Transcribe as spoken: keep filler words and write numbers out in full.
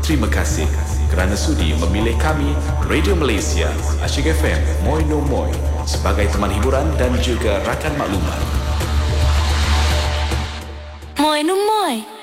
Terima kasih kerana sudi memilih kami, Radio Malaysia, Asyik F M, Moi No Moi, sebagai teman hiburan dan juga rakan maklumat. Moi No Moi.